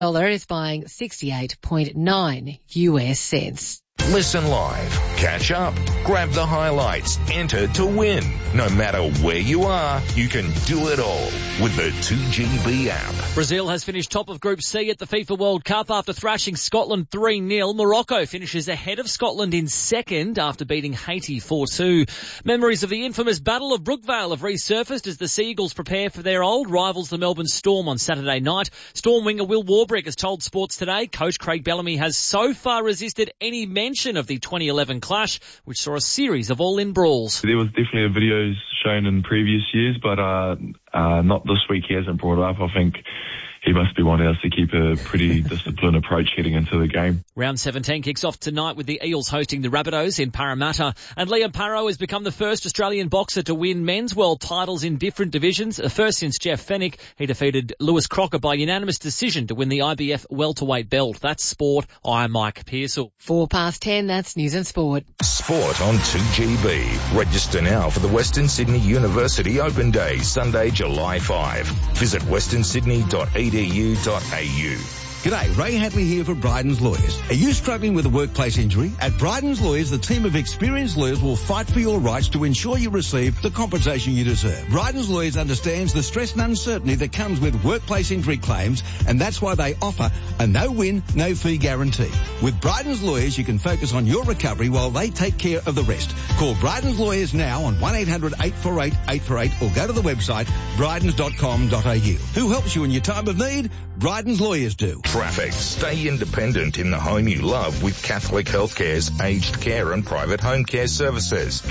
dollar is buying 68.9 US cents. Listen live, catch up, grab the highlights, enter to win. No matter where you are, you can do it all with the 2GB app. Brazil has finished top of Group C at the FIFA World Cup after thrashing Scotland 3-0. Morocco finishes ahead of Scotland in second after beating Haiti 4-2. Memories of the infamous Battle of Brookvale have resurfaced as the Seagulls prepare for their old rivals, the Melbourne Storm, on Saturday night. Storm winger Will Warbrick has told Sports Today coach Craig Bellamy has so far resisted any mention of the 2011 clash, which saw a series of all-in brawls. There was definitely videos shown in previous years, but not this week. He hasn't brought it up. I think he must be wanting us to keep a pretty disciplined approach heading into the game. Round 17 kicks off tonight with the Eels hosting the Rabbitohs in Parramatta. And Liam Parrow has become the first Australian boxer to win men's world titles in different divisions. First since Jeff Fennick. He defeated Lewis Crocker by unanimous decision to win the IBF welterweight belt. That's sport. I'm Mike Pearsall. 10:04, that's News and Sport. Sport on 2GB. Register now for the Western Sydney University Open Day, Sunday, July 5. Visit westernsydney.edu.au. G'day, Ray Hadley here for Bryden's Lawyers. Are you struggling with a workplace injury? At Bryden's Lawyers, the team of experienced lawyers will fight for your rights to ensure you receive the compensation you deserve. Bryden's Lawyers understands the stress and uncertainty that comes with workplace injury claims, and that's why they offer a no-win, no-fee guarantee. With Bryden's Lawyers, you can focus on your recovery while they take care of the rest. Call Bryden's Lawyers now on 1-800-848-848 or go to the website brydens.com.au. Who helps you in your time of need? Bryden's Lawyers do. Traffic. Stay independent in the home you love with Catholic Healthcare's aged care and private home care services.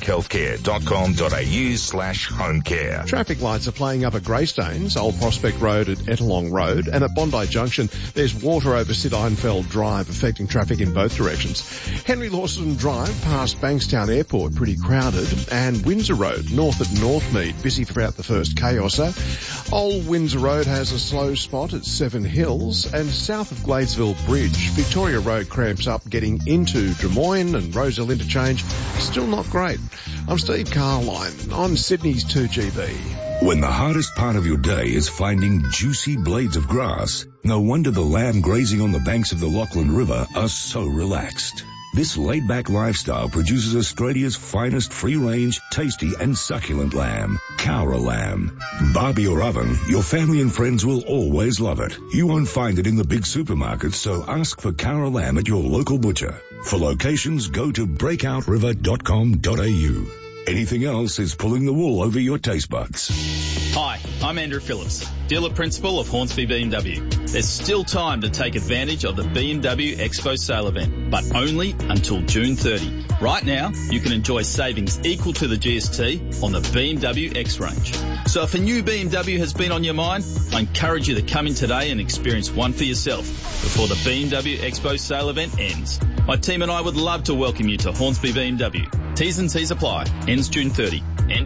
catholichealthcare.com.au/home care. Traffic lights are playing up at Greystones, Old Prospect Road at Ettalong Road, and at Bondi Junction there's water over Sideinfeld Drive affecting traffic in both directions. Henry Lawson Drive past Bankstown Airport pretty crowded, and Windsor Road north at Northmead busy for about the first K or so. Old Windsor Road has a slow spot at Seven Hills, and south of Gladesville Bridge, Victoria Road cramps up getting into Des Moines and Roselle Interchange. Still not great. I'm Steve Carline on Sydney's 2GB. When the hardest part of your day is finding juicy blades of grass, no wonder the lamb grazing on the banks of the Lachlan River are so relaxed. This laid-back lifestyle produces Australia's finest free-range, tasty and succulent lamb, Cowra lamb. Barbie or oven, your family and friends will always love it. You won't find it in the big supermarkets, so ask for Cowra lamb at your local butcher. For locations, go to breakout.river.com.au. Anything else is pulling the wool over your taste buds. Hi, I'm Andrew Phillips, dealer principal of Hornsby BMW. There's still time to take advantage of the BMW Expo sale event, but only until June 30. Right now, you can enjoy savings equal to the GST on the BMW X range. So if a new BMW has been on your mind, I encourage you to come in today and experience one for yourself before the BMW Expo sale event ends. My team and I would love to welcome you to Hornsby BMW. T's and C's apply. Ends June 30.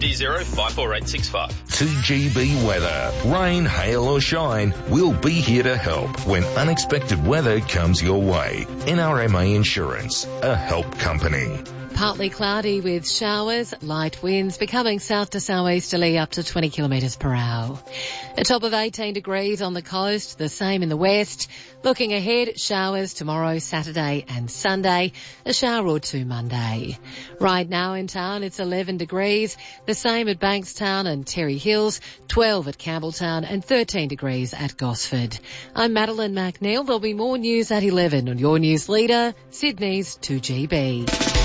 ND054865. 2GB weather. Rain, hail or shine, we'll be here to help when unexpected weather comes your way. NRMA Insurance, a help company. Partly cloudy with showers, light winds becoming south to southeasterly up to 20 kilometres per hour. A top of 18 degrees on the coast, the same in the west. Looking ahead, showers tomorrow, Saturday and Sunday, a shower or two Monday. Right now in town, it's 11 degrees, the same at Bankstown and Terry Hills, 12 at Campbelltown and 13 degrees at Gosford. I'm Madeline McNeil. There'll be more news at 11 on your news leader, Sydney's 2GB.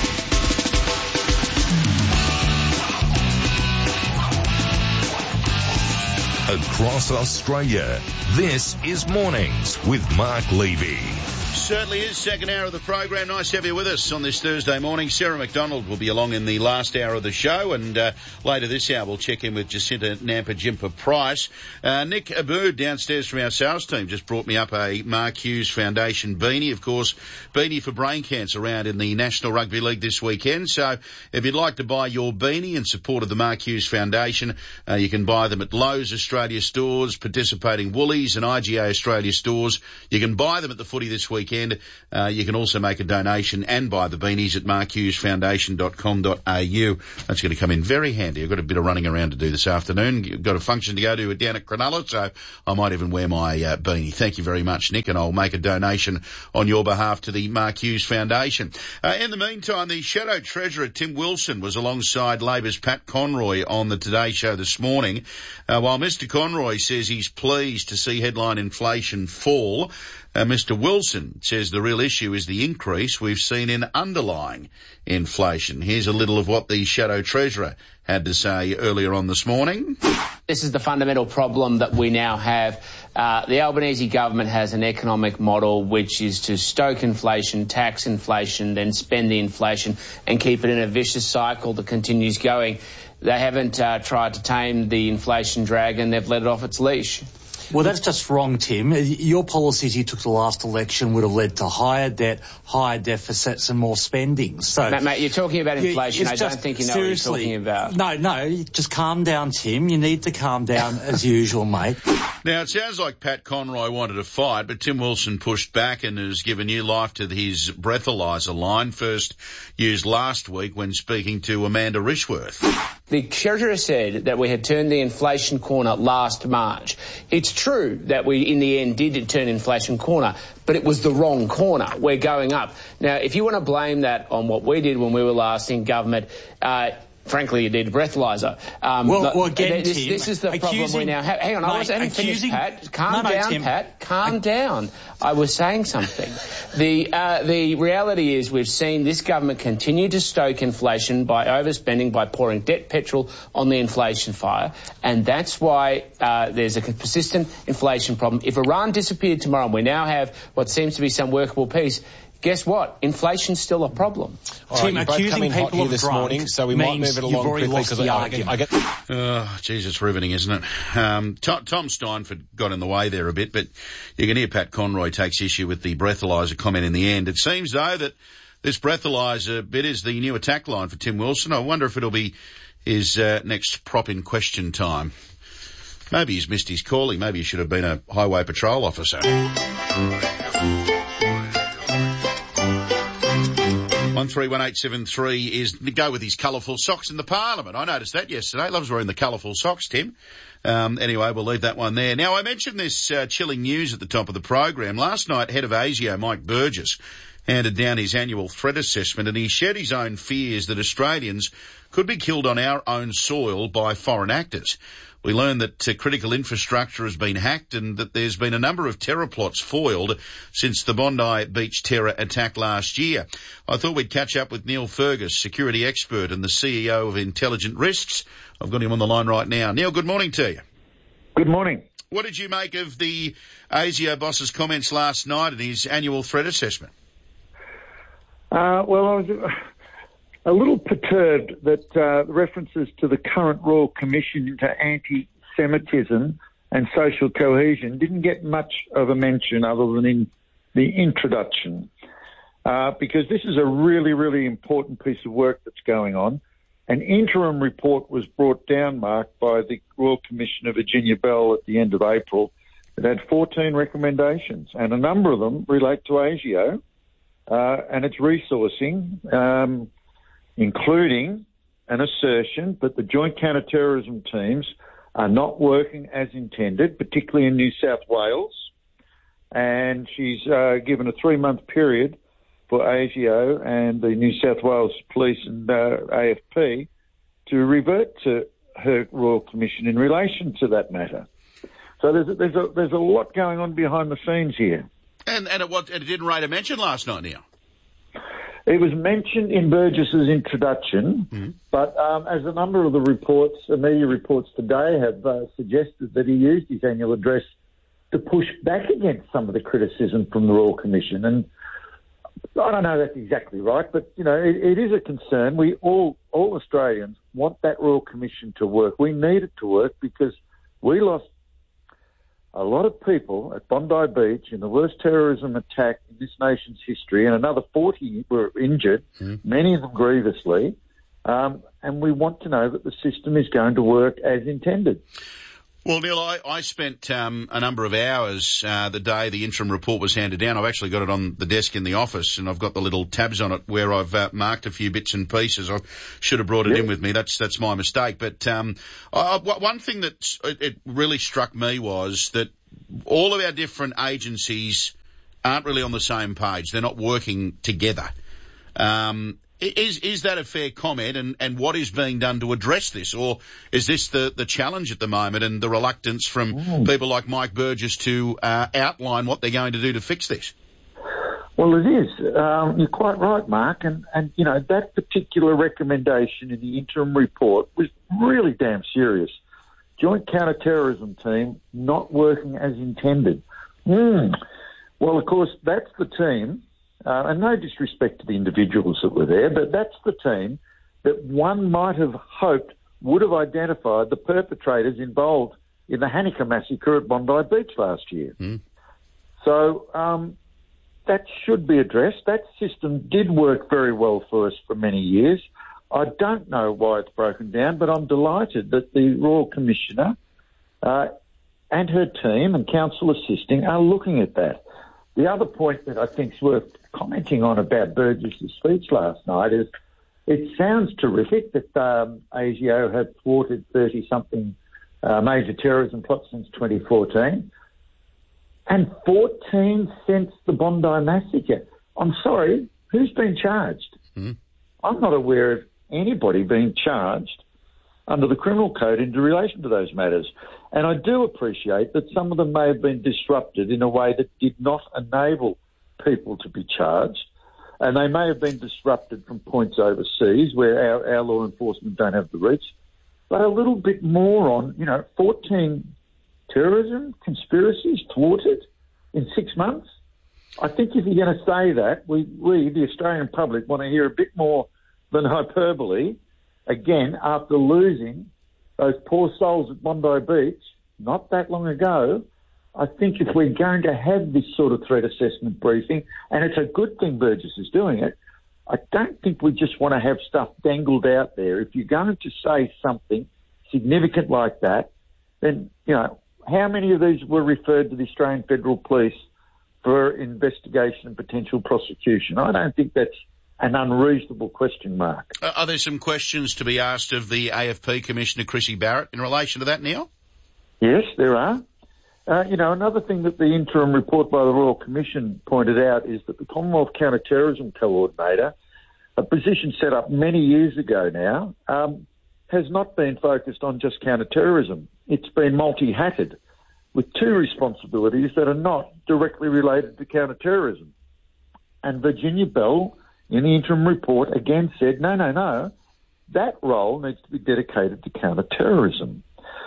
Across Australia, this is Mornings with Mark Levy. Certainly is. Second hour of the program. Nice to have you with us on this Thursday morning. Sarah McDonald will be along in the last hour of the show, and later this hour we'll check in with Jacinta Nampa-Jimpa-Price. Nick Abood downstairs from our sales team just brought me up a Mark Hughes Foundation beanie. Of course, beanie for brain cancer around in the National Rugby League this weekend. So if you'd like to buy your beanie in support of the Mark Hughes Foundation, you can buy them at Lowe's Australia stores, participating Woolies and IGA Australia stores. You can buy them at the footy this weekend weekend. You can also make a donation and buy the beanies at markhughesfoundation.com.au. That's going to come in very handy. I've got a bit of running around to do this afternoon. Got a function to go to down at Cronulla, so I might even wear my beanie. Thank you very much, Nick, and I'll make a donation on your behalf to the Mark Hughes Foundation. In the meantime, the Shadow Treasurer, Tim Wilson, was alongside Labor's Pat Conroy on the Today Show this morning. While Mr Conroy says he's pleased to see headline inflation fall, Mr Wilson says the real issue is the increase we've seen in underlying inflation. Here's a little of what the Shadow Treasurer had to say earlier on this morning. This is the fundamental problem that we now have. The Albanese government has an economic model which is to stoke inflation, tax inflation, then spend the inflation and keep it in a vicious cycle that continues going. They haven't tried to tame the inflation dragon. They've let it off its leash. Well, that's just wrong, Tim. Your policies you took the last election would have led to higher debt, higher deficits and more spending. So, mate, you're talking about inflation. I don't think you know what you're talking about. No, just calm down, Tim. You need to calm down as usual, mate. Now, it sounds like Pat Conroy wanted a fight, but Tim Wilson pushed back and has given new life to his breathalyzer line, first used last week when speaking to Amanda Rishworth. The Treasurer said that we had turned the inflation corner last March. It's true that we, in the end, did turn inflation corner, but it was the wrong corner. We're going up. Now, if you want to blame that on what we did when we were last in government, frankly, you need a breathalyzer. Well, again, this is the problem we now have. Hang on, I wasn't finished, Pat. Calm down, Tim. Pat. Calm down. I was saying something. The reality is we've seen this government continue to stoke inflation by overspending, by pouring debt petrol on the inflation fire, and that's why there's a persistent inflation problem. If Iran disappeared tomorrow and we now have what seems to be some workable peace, guess what? Inflation's still a problem. Tim, accusing people of this morning, so we might move it along quickly because I get. Oh, geez, it's riveting, isn't it? Tom Steinford got in the way there a bit, but you can hear Pat Conroy takes issue with the breathalyzer comment in the end. It seems, though, that this breathalyzer bit is the new attack line for Tim Wilson. I wonder if it'll be his next prop in question time. Maybe he's missed his calling. Maybe he should have been a highway patrol officer. 131873 is to go with his colourful socks in the Parliament. I noticed that yesterday. Loves wearing the colourful socks, Tim. Anyway, we'll leave that one there. Now, I mentioned this chilling news at the top of the program. Last night, head of ASIO, Mike Burgess, handed down his annual threat assessment, and he shared his own fears that Australians could be killed on our own soil by foreign actors. We learned that critical infrastructure has been hacked and that there's been a number of terror plots foiled since the Bondi Beach terror attack last year. I thought we'd catch up with Neil Fergus, security expert and the CEO of Intelligent Risks. I've got him on the line right now. Neil, good morning to you. Good morning. What did you make of the ASIO boss's comments last night in his annual threat assessment? Well, I was a little perturbed that references to the current Royal Commission into anti-Semitism and social cohesion didn't get much of a mention other than in the introduction, because this is a really, really important piece of work that's going on. An interim report was brought down, Mark, by the Royal Commissioner Virginia Bell at the end of April. It had 14 recommendations, and a number of them relate to ASIO and its resourcing, including an assertion that the joint counter-terrorism teams are not working as intended, particularly in New South Wales. And she's given a 3-month period for ASIO and the New South Wales Police and AFP to revert to her Royal Commission in relation to that matter. So there's a lot going on behind the scenes here. And it didn't rate a mention last night, Neil? It was mentioned in Burgess's introduction, but as a number of the reports, the media reports today have suggested that he used his annual address to push back against some of the criticism from the Royal Commission. And I don't know that's exactly right, but, you know, it is a concern. We all Australians want that Royal Commission to work. We need it to work because we lost a lot of people at Bondi Beach in the worst terrorism attack in this nation's history, and another 40 were injured, many of them grievously, and we want to know that the system is going to work as intended. Well, Neil, I spent a number of hours the day the interim report was handed down. I've actually got it on the desk in the office, and I've got the little tabs on it where I've marked a few bits and pieces. I should have brought it in with me. That's my mistake. But one thing that it really struck me was that all of our different agencies aren't really on the same page. They're not working together. Is that a fair comment, and what is being done to address this? Or is this the challenge at the moment and the reluctance from people like Mike Burgess to outline what they're going to do to fix this? Well, it is. You're quite right, Mark. And that particular recommendation in the interim report was really damn serious. Joint Counter-Terrorism Team not working as intended. Well, of course, that's the team. And no disrespect to the individuals that were there, but that's the team that one might have hoped would have identified the perpetrators involved in the Hanukkah massacre at Bondi Beach last year. So that should be addressed. That system did work very well for us for many years. I don't know why it's broken down, but I'm delighted that the Royal Commissioner and her team and council assisting are looking at that. The other point that I think is worth commenting on about Burgess's speech last night is it sounds terrific that ASIO have thwarted 30-something major terrorism plots since 2014 and 14 since the Bondi massacre. I'm sorry, who's been charged? I'm not aware of anybody being charged under the criminal code in relation to those matters. And I do appreciate that some of them may have been disrupted in a way that did not enable people to be charged. And they may have been disrupted from points overseas where our law enforcement don't have the reach. But a little bit more on, 14 terrorism conspiracies thwarted in 6 months. I think if you're going to say that, we, the Australian public, want to hear a bit more than hyperbole. Again, after losing those poor souls at Bondi Beach not that long ago, I think if we're going to have this sort of threat assessment briefing, and it's a good thing Burgess is doing it, I don't think we just want to have stuff dangled out there. If you're going to say something significant like that, then, how many of these were referred to the Australian Federal Police for investigation and potential prosecution? I don't think that's an unreasonable question, Mark. Are there some questions to be asked of the AFP Commissioner, Chrissy Barrett, in relation to that, Neil? Yes, there are. Another thing that the interim report by the Royal Commission pointed out is that the Commonwealth Counter-Terrorism Coordinator, a position set up many years ago now, has not been focused on just counter-terrorism. It's been multi-hatted with two responsibilities that are not directly related to counter-terrorism. And Virginia Bell, in the interim report, again said, no, that role needs to be dedicated to counter-terrorism.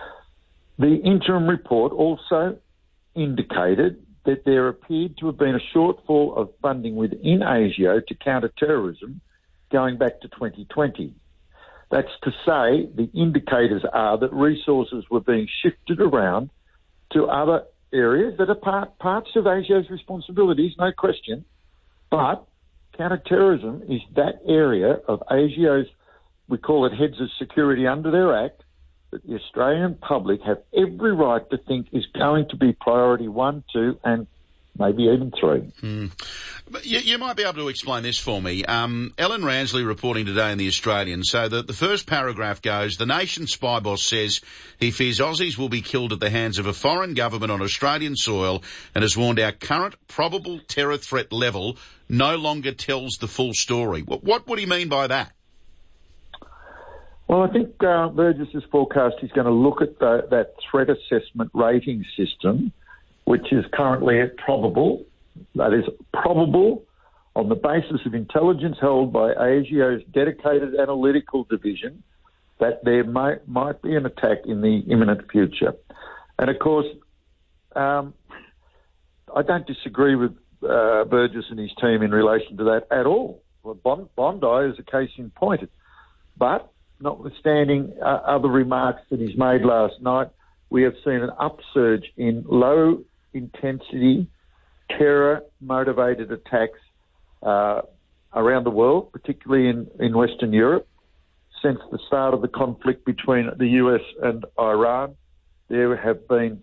The interim report also indicated that there appeared to have been a shortfall of funding within ASIO to counter-terrorism going back to 2020. That's to say, the indicators are that resources were being shifted around to other areas that are parts of ASIO's responsibilities, no question, but counter-terrorism is that area of ASIO's, we call it heads of security under their act, that the Australian public have every right to think is going to be priority 1, 2 and maybe even 3. But you might be able to explain this for me. Ellen Ransley reporting today in The Australian. So the first paragraph goes, the nation's spy boss says he fears Aussies will be killed at the hands of a foreign government on Australian soil and has warned our current probable terror threat level no longer tells the full story. What would he mean by that? Well, I think Burgess has forecast he's going to look at that threat assessment rating system, which is currently at probable. That is probable on the basis of intelligence held by ASIO's dedicated analytical division that there might be an attack in the imminent future. And, of course, I don't disagree with Burgess and his team in relation to that at all. Well, Bondi is a case in point. But notwithstanding other remarks that he's made last night, we have seen an upsurge in low-intensity, terror-motivated attacks around the world, particularly in Western Europe, since the start of the conflict between the US and Iran. there have been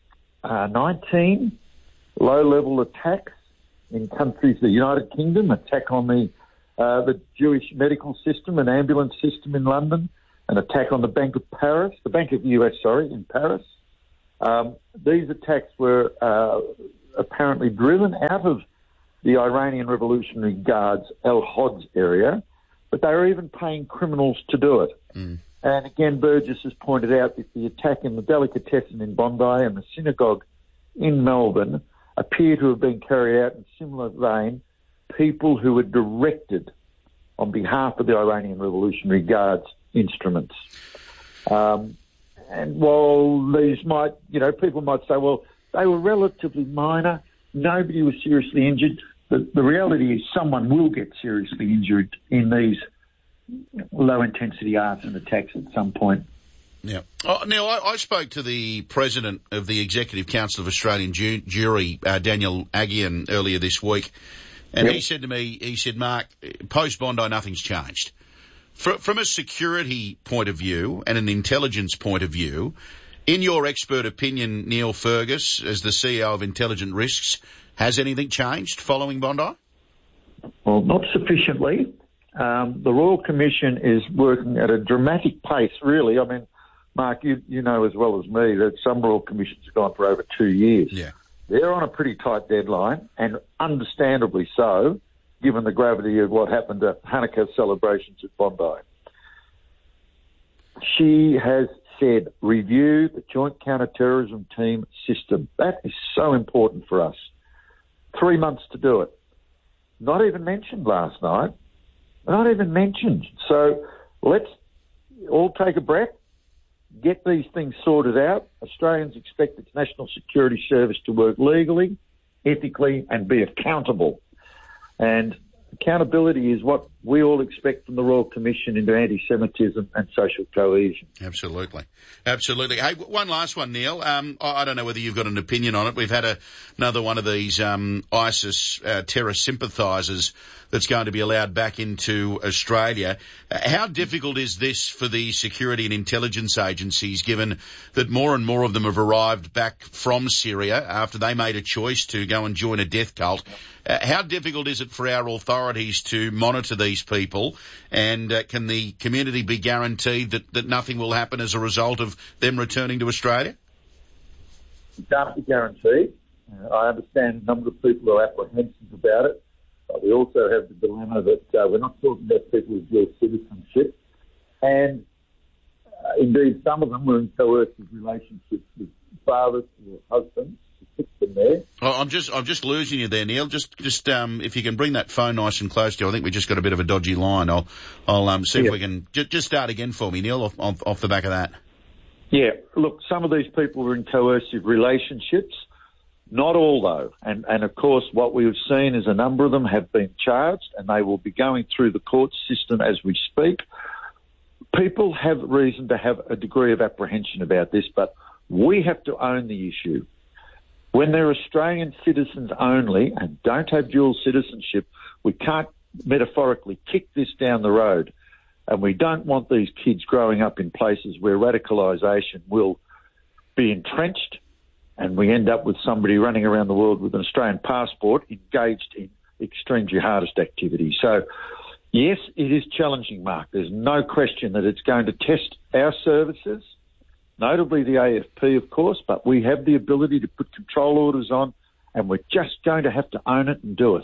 19 low-level attacks in countries, the United Kingdom, attack on the Jewish medical system and ambulance system in London, an attack on the Bank of US, in Paris. These attacks were apparently driven out of the Iranian Revolutionary Guard's Al-Hods area, but they were even paying criminals to do it. Mm. And again, Burgess has pointed out that the attack in the delicatessen in Bondi and the synagogue in Melbourne appear to have been carried out in similar vein, people who were directed on behalf of the Iranian Revolutionary Guard's instruments. And while these might, people might say, well, they were relatively minor, nobody was seriously injured. The reality is someone will get seriously injured in these low-intensity arson attacks at some point. Yeah. Neil, I spoke to the president of the Executive Council of Australian Jury, Daniel Aghian, earlier this week, and he said to me, Mark, post-Bondi, nothing's changed. From a security point of view and an intelligence point of view, in your expert opinion, Neil Fergus, as the CEO of Intelligent Risks, has anything changed following Bondi? Well, not sufficiently. The Royal Commission is working at a dramatic pace, really. I mean, Mark, you know as well as me that some Royal Commissions have gone for over 2 years. Yeah. They're on a pretty tight deadline, and understandably so, given the gravity of what happened at Hanukkah celebrations at Bondi. She has said, review the Joint Counter-Terrorism Team system. That is so important for us. 3 months to do it. Not even mentioned last night. Not even mentioned. So let's all take a breath, get these things sorted out. Australians expect its National Security Service to work legally, ethically, and be accountable. And accountability is what we all expect from the Royal Commission into anti-Semitism and social cohesion. Absolutely. Absolutely. Hey, one last one, Neil. I don't know whether you've got an opinion on it. We've had another one of these ISIS terror sympathisers that's going to be allowed back into Australia. How difficult is this for the security and intelligence agencies, given that more and more of them have arrived back from Syria after they made a choice to go and join a death cult? How difficult is it for our authorities to monitor these people, and can the community be guaranteed that nothing will happen as a result of them returning to Australia? It can't be guaranteed. I understand a number of people are apprehensive about it, but we also have the dilemma that we're not talking about people with dual citizenship, and indeed some of them were in coercive relationships with fathers or husbands. There. Oh, I'm just losing you there, Neil. Just if you can bring that phone nice and close to you, I think we just got a bit of a dodgy line. I'll see if we can just start again for me, Neil, off the back of that. Yeah, look, some of these people were in coercive relationships, not all though, and of course what we have seen is a number of them have been charged, and they will be going through the court system as we speak. People have reason to have a degree of apprehension about this, but we have to own the issue. When they're Australian citizens only and don't have dual citizenship, we can't metaphorically kick this down the road. And we don't want these kids growing up in places where radicalisation will be entrenched, and we end up with somebody running around the world with an Australian passport engaged in extreme jihadist activity. So, yes, it is challenging, Mark. There's no question that it's going to test our services, notably the AFP, of course, but we have the ability to put control orders on, and we're just going to have to own it and do it.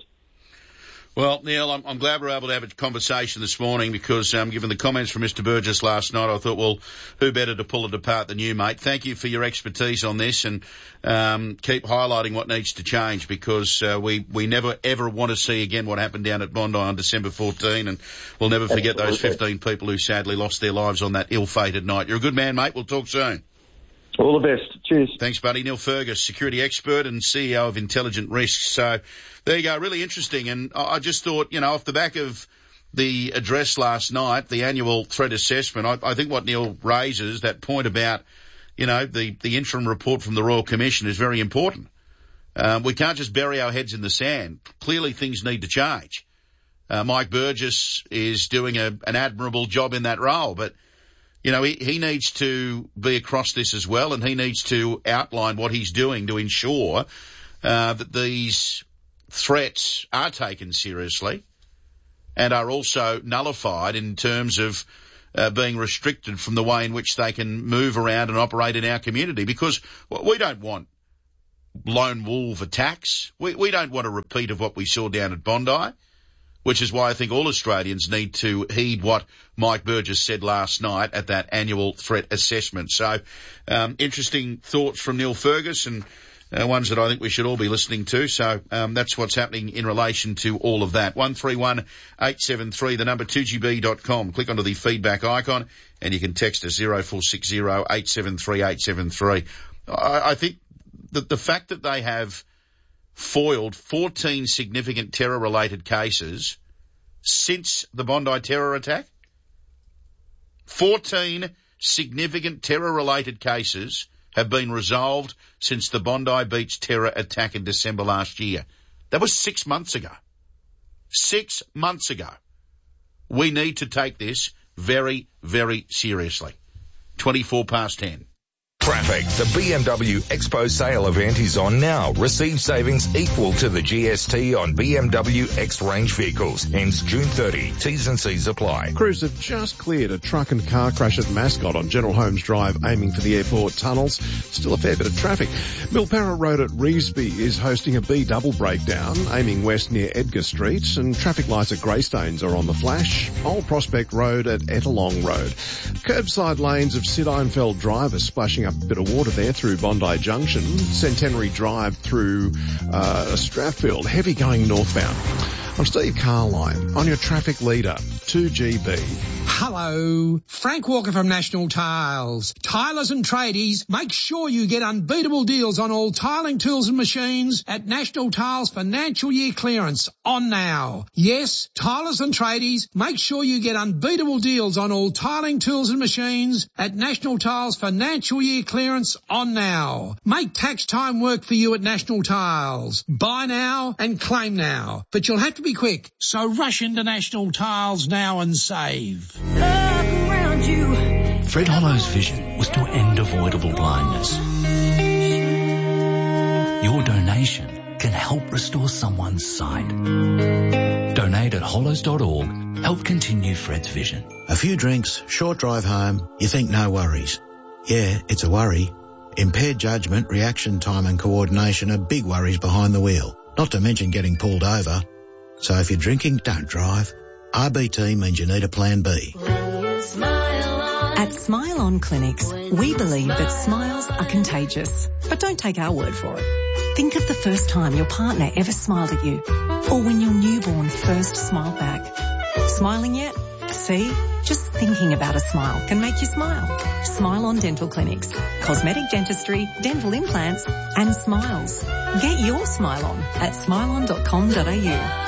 Well, Neil, I'm glad we're able to have a conversation this morning because, given the comments from Mr. Burgess last night, I thought, well, who better to pull it apart than you, mate? Thank you for your expertise on this, and keep highlighting what needs to change because we never, ever want to see again what happened down at Bondi on December 14, and we'll never forget those 15 people who sadly lost their lives on that ill-fated night. You're a good man, mate. We'll talk soon. All the best. Cheers. Thanks, buddy. Neil Fergus, security expert and CEO of Intelligent Risks. So there you go. Really interesting. And I just thought, off the back of the address last night, the annual threat assessment, I think what Neil raises, that point about, the interim report from the Royal Commission is very important. We can't just bury our heads in the sand. Clearly things need to change. Mike Burgess is doing an admirable job in that role, but You know, he needs to be across this as well, and he needs to outline what he's doing to ensure that these threats are taken seriously and are also nullified in terms of being restricted from the way in which they can move around and operate in our community, because we don't want lone wolf attacks. We don't want a repeat of what we saw down at Bondi, which is why I think all Australians need to heed what Mike Burgess said last night at that annual threat assessment. So, interesting thoughts from Neil Ferguson, ones that I think we should all be listening to. So, that's what's happening in relation to all of that. 131873, the number 2GB.com. Click onto the feedback icon and you can text us 0460 873 873. I think that the fact that they have foiled 14 significant terror-related cases since the Bondi terror attack, 14 significant terror-related cases have been resolved since the Bondi Beach terror attack in December last year. That was 6 months ago. 6 months ago. We need to take this very, very seriously. 10:24. Traffic. The BMW Expo sale event is on now. Receive savings equal to the GST on BMW X-Range vehicles. Ends June 30. T's and C's apply. Crews have just cleared a truck and car crash at Mascot on General Holmes Drive, aiming for the airport tunnels. Still a fair bit of traffic. Milparra Road at Revesby is hosting a B-double breakdown, aiming west near Edgar Street, and traffic lights at Greystanes are on the flash. Old Prospect Road at Ettalong Road. Curbside lanes of Sid Einfeld Drive are splashing up a bit of water there through Bondi Junction. Centenary Drive through Strathfield. Heavy going northbound. I'm Steve Carline on your traffic leader, 2GB. Hello, Frank Walker from National Tiles. Tilers and tradies, make sure you get unbeatable deals on all tiling tools and machines at National Tiles financial year clearance on now. Yes, tilers and tradies, make sure you get unbeatable deals on all tiling tools and machines at National Tiles financial year clearance on now. Make tax time work for you at National Tiles. Buy now and claim now, but you'll have to be quick, so rush into National Tiles now and save. Look around you. Fred Hollow's vision was to end avoidable blindness. Your donation can help restore someone's sight. Donate at hollows.org. Help continue Fred's vision. A few drinks, short drive home, you think no worries. Yeah, it's a worry. Impaired judgment, reaction time and coordination are big worries behind the wheel, not to mention getting pulled over. So if you're drinking, don't drive. RBT means you need a plan B. At Smile On Clinics, we believe that smiles are contagious. But don't take our word for it. Think of the first time your partner ever smiled at you, or when your newborn first smiled back. Smiling yet? See? Just thinking about a smile can make you smile. Smile On Dental Clinics. Cosmetic dentistry, dental implants, and smiles. Get your smile on at smileon.com.au.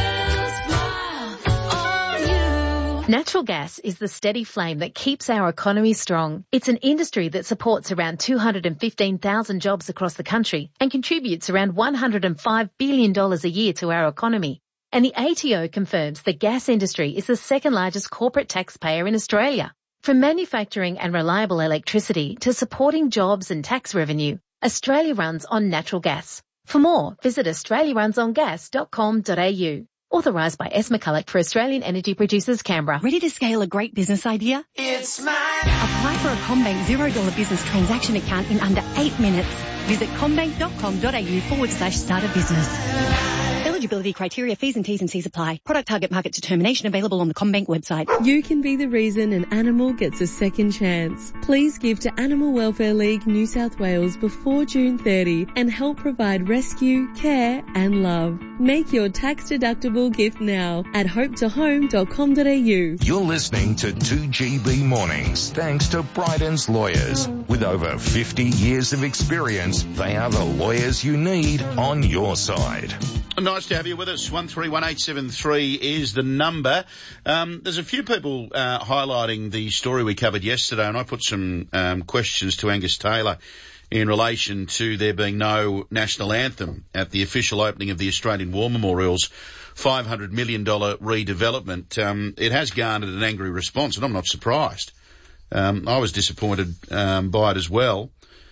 Natural gas is the steady flame that keeps our economy strong. It's an industry that supports around 215,000 jobs across the country and contributes around $105 billion a year to our economy. And the ATO confirms the gas industry is the second largest corporate taxpayer in Australia. From manufacturing and reliable electricity to supporting jobs and tax revenue, Australia runs on natural gas. For more, visit australiarunsongas.com.au. Authorised by S. McCulloch for Australian Energy Producers, Canberra. Ready to scale a great business idea? It's mine. Apply for a CommBank $0 business transaction account in under 8 minutes. Visit commbank.com.au/start a business. Eligibility criteria, fees and T's and C's apply. Product target market determination available on the CommBank website. You can be the reason an animal gets a second chance. Please give to Animal Welfare League New South Wales before June 30 and help provide rescue, care and love. Make your tax-deductible gift now at hopetohome.com.au. You're listening to 2GB Mornings, thanks to Bryden's Lawyers. With over 50 years of experience, they are the lawyers you need on your side. Nice to have you with us. 131873 is the number. There's a few people highlighting the story we covered yesterday, and I put some questions to Angus Taylor in relation to there being no national anthem at the official opening of the Australian War Memorial's $500 million redevelopment. It has garnered an angry response, and I'm not surprised. I was disappointed by it as well.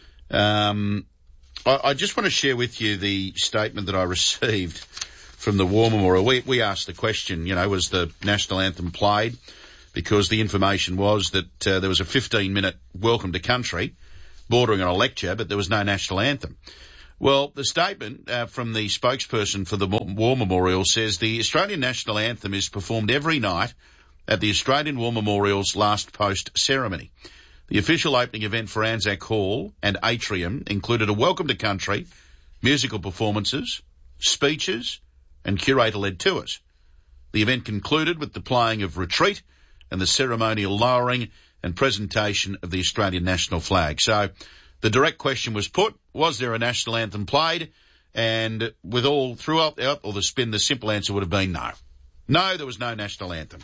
I just want to share with you the statement that I received from the War Memorial. We asked the question, was the national anthem played? Because the information was that there was a 15-minute welcome to country bordering on a lecture, but there was no national anthem. Well, the statement from the spokesperson for the War Memorial says the Australian national anthem is performed every night at the Australian War Memorial's last post ceremony. The official opening event for Anzac Hall and Atrium included a welcome to country, musical performances, speeches, and curator-led tours. The event concluded with the playing of Retreat and the ceremonial lowering and presentation of the Australian national flag. So the direct question was put, was there a national anthem played? And with all throughout the spin, the simple answer would have been no. No, there was no national anthem.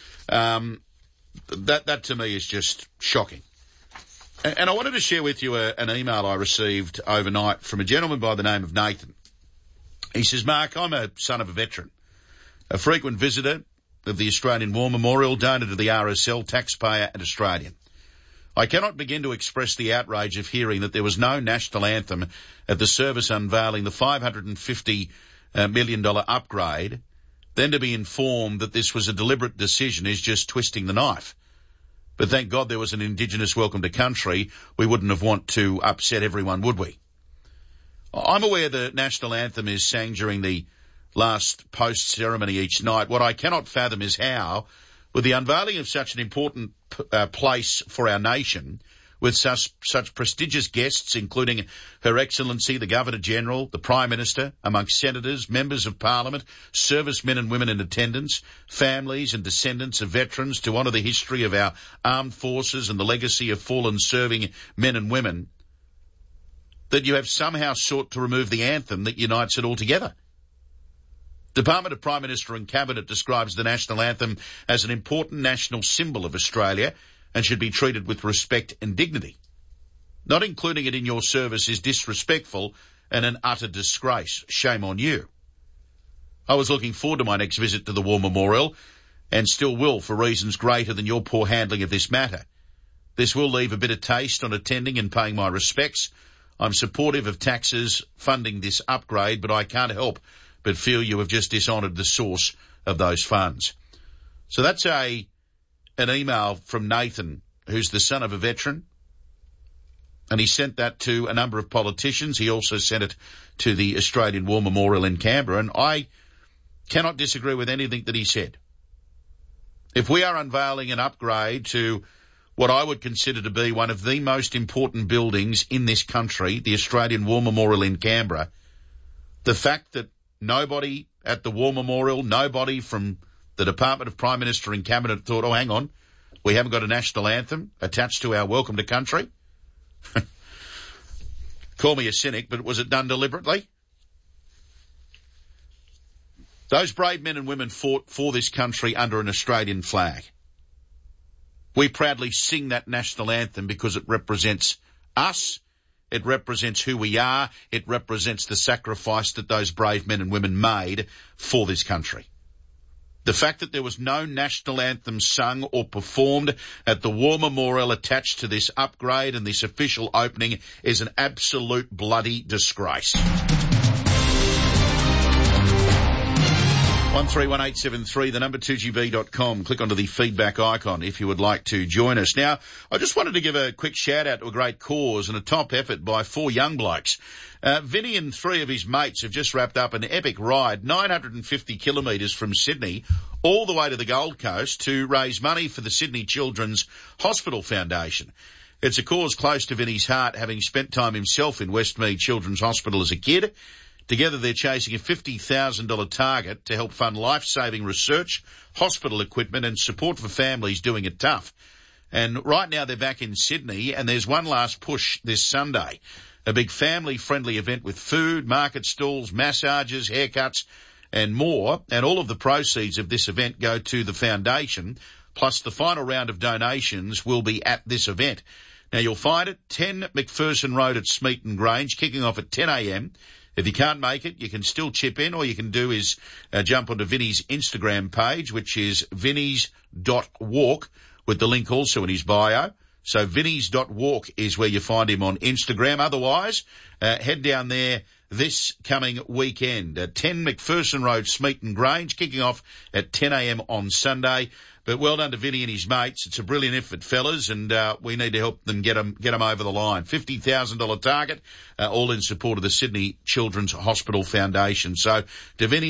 That to me is just shocking. And I wanted to share with you an email I received overnight from a gentleman by the name of Nathan. He says, Mark, I'm a son of a veteran, a frequent visitor of the Australian War Memorial, donor to the RSL, taxpayer and Australian. I cannot begin to express the outrage of hearing that there was no national anthem at the service unveiling the $550 million upgrade, then to be informed that this was a deliberate decision is just twisting the knife. But thank God there was an Indigenous welcome to country. We wouldn't have want to upset everyone, would we? I'm aware the national anthem is sang during the last post-ceremony each night. What I cannot fathom is how, with the unveiling of such an important place for our nation, with such prestigious guests, including Her Excellency, the Governor-General, the Prime Minister, amongst senators, members of Parliament, servicemen and women in attendance, families and descendants of veterans to honour the history of our armed forces and the legacy of fallen serving men and women, that you have somehow sought to remove the anthem that unites it all together. Department of Prime Minister and Cabinet describes the national anthem as an important national symbol of Australia and should be treated with respect and dignity. Not including it in your service is disrespectful and an utter disgrace. Shame on you. I was looking forward to my next visit to the War Memorial and still will for reasons greater than your poor handling of this matter. This will leave a bitter taste on attending and paying my respects. I'm supportive of taxes funding this upgrade, but I can't help but feel you have just dishonoured the source of those funds. So that's an email from Nathan, who's the son of a veteran, and he sent that to a number of politicians. He also sent it to the Australian War Memorial in Canberra, and I cannot disagree with anything that he said. If we are unveiling an upgrade to what I would consider to be one of the most important buildings in this country, the Australian War Memorial in Canberra, the fact that nobody at the War Memorial, nobody from the Department of Prime Minister and Cabinet thought, oh, hang on, we haven't got a national anthem attached to our welcome to country. Call me a cynic, but was it done deliberately? Those brave men and women fought for this country under an Australian flag. We proudly sing that national anthem because it represents us. It represents who we are. It represents the sacrifice that those brave men and women made for this country. The fact that there was no national anthem sung or performed at the War Memorial attached to this upgrade and this official opening is an absolute bloody disgrace. 131873, the number 2GB.com. Click onto the feedback icon if you would like to join us. Now, I just wanted to give a quick shout out to a great cause and a top effort by 4 young blokes. Vinny and 3 of his mates have just wrapped up an epic ride, 950 kilometres from Sydney, all the way to the Gold Coast to raise money for the Sydney Children's Hospital Foundation. It's a cause close to Vinny's heart, having spent time himself in Westmead Children's Hospital as a kid. Together they're chasing a $50,000 target to help fund life-saving research, hospital equipment and support for families doing it tough. And right now they're back in Sydney and there's one last push this Sunday. A big family-friendly event with food, market stalls, massages, haircuts and more. And all of the proceeds of this event go to the foundation, plus the final round of donations will be at this event. Now you'll find it 10 McPherson Road at Smeaton Grange, kicking off at 10 a.m. If you can't make it, you can still chip in. All you can do is jump onto Vinny's Instagram page, which is vinnies.walk, with the link also in his bio. So Vinnies.walk is where you find him on Instagram. Otherwise, head down there this coming weekend. 10 McPherson Road, Smeaton Grange, kicking off at 10 a.m. on Sunday. But well done to Vinny and his mates. It's a brilliant effort, fellas, and we need to help them get them over the line. $50,000 target, all in support of the Sydney Children's Hospital Foundation. So to Vinny